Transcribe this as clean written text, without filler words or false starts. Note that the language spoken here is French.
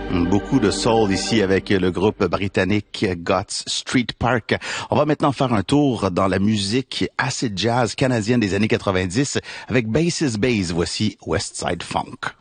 Beaucoup de soul ici avec le groupe britannique Guts Street Park. On va maintenant faire un tour dans la musique acid jazz canadienne des années 90 avec Bass's Bass. Voici West Side Funk.